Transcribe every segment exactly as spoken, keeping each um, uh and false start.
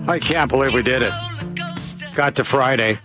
I can't believe we did it. Got to Friday.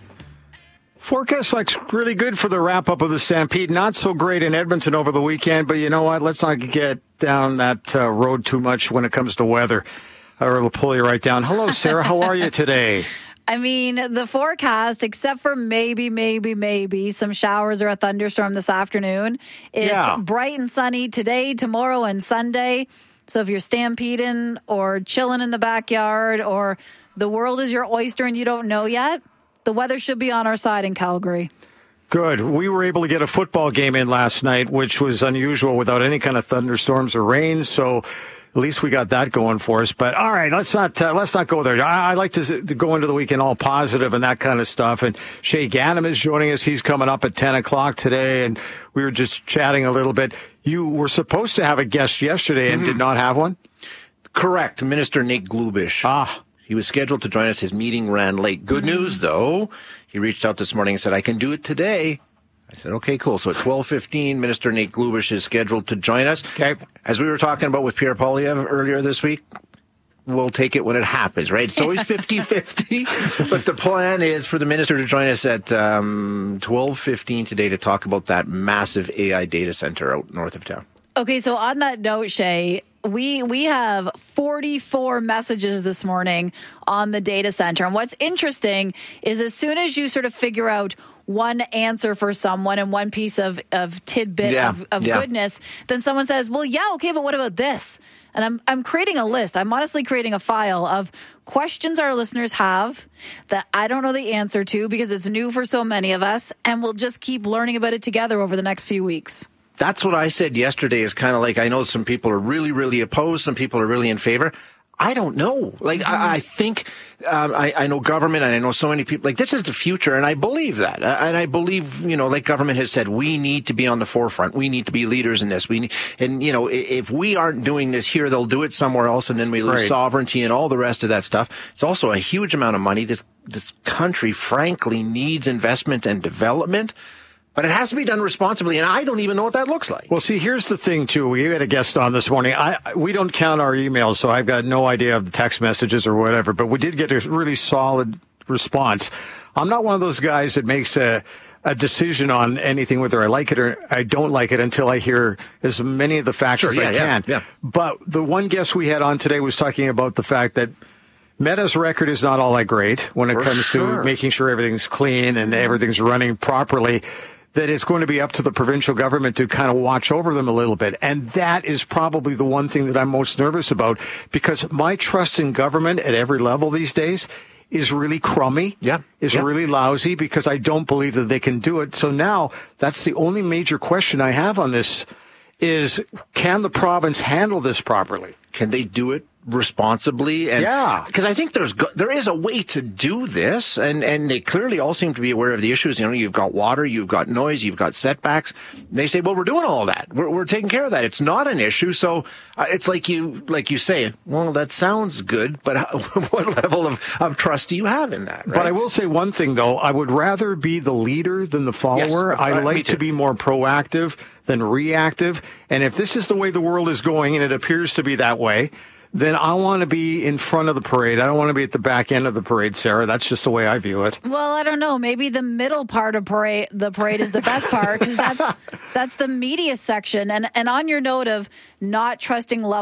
Forecast looks really good for the wrap-up of the Stampede. Not so great in Edmonton over the weekend, but you know what? Let's not get down that uh, road too much when it comes to weather. Or it'll pull you right down. Hello, Sarah. How are you today? I mean, the forecast, except for maybe, maybe, maybe some showers or a thunderstorm this afternoon, it's Yeah. bright and sunny today, tomorrow, and Sunday. So if you're stampeding or chilling in the backyard or the world is your oyster and you don't know yet, the weather should be on our side in Calgary. Good. We were able to get a football game in last night, which was unusual without any kind of thunderstorms or rain. So at least we got that going for us. But all right, let's not uh, let's not go there. I, I like to, to go into the weekend all positive and that kind of stuff. And Shay Ganem is joining us. He's coming up at ten o'clock today, and we were just chatting a little bit. You were supposed to have a guest yesterday and mm-hmm. did not have one? Correct. Minister Nate Glubish. Ah. He was scheduled to join us. His meeting ran late. Good mm-hmm. news, though. He reached out this morning and said, I can do it today. I said, okay, cool. So at twelve fifteen, Minister Nate Glubish is scheduled to join us. Okay. As we were talking about with Pierre Poilievre earlier this week, we'll take it when it happens, right? It's always fifty-fifty. But the plan is for the minister to join us at um, twelve fifteen today to talk about that massive A I data center out north of town. Okay, so on that note, Shay, we we have forty-four messages this morning on the data center. And what's interesting is as soon as you sort of figure out one answer for someone and one piece of, of tidbit yeah, of, of yeah. goodness, then someone says, well, yeah, okay, but what about this? And I'm I'm creating a list. I'm honestly creating a file of questions our listeners have that I don't know the answer to because it's new for so many of us, and we'll just keep learning about it together over the next few weeks. That's what I said yesterday is kind of like, I know some people are really, really opposed. Some people are really in favor. I don't know. Like, mm-hmm. I, I think, um, I, I know government and I know so many people, like, this is the future. And I believe that. And I believe, you know, like government has said, we need to be on the forefront. We need to be leaders in this. We need, and, you know, if we aren't doing this here, they'll do it somewhere else. And then we lose right. sovereignty and all the rest of that stuff. It's also a huge amount of money. This, this country, frankly, needs investment and development. But it has to be done responsibly, and I don't even know what that looks like. Well, see, here's the thing, too. We had a guest on this morning. I We don't count our emails, so I've got no idea of the text messages or whatever, but we did get a really solid response. I'm not one of those guys that makes a, a decision on anything, whether I like it or I don't like it, until I hear as many of the facts sure, as yeah, I yeah, can. Yeah. But the one guest we had on today was talking about the fact that Meta's record is not all that great when it For comes sure. to making sure everything's clean and everything's running properly, that it's going to be up to the provincial government to kind of watch over them a little bit. And that is probably the one thing that I'm most nervous about, because my trust in government at every level these days is really crummy, yeah, is yeah. really lousy, because I don't believe that they can do it. So now that's the only major question I have on this is, can the province handle this properly? Can they do it responsibly? And yeah, because I think there's go- there is a way to do this, and and they clearly all seem to be aware of the issues. You know, you've got water, you've got noise, you've got setbacks. They say, well, we're doing all that. We're we're taking care of that. It's not an issue. So uh, it's like you like you say, well, that sounds good, but how, what level of, of trust do you have in that? Right? But I will say one thing, though. I would rather be the leader than the follower. Yes, I uh, like to be more proactive than reactive. And if this is the way the world is going, and it appears to be that way, then I want to be in front of the parade. I don't want to be at the back end of the parade, Sarah. That's just the way I view it. Well, I don't know. Maybe the middle part of parade, the parade is the best part, because that's that's the media section. And and on your note of not trusting level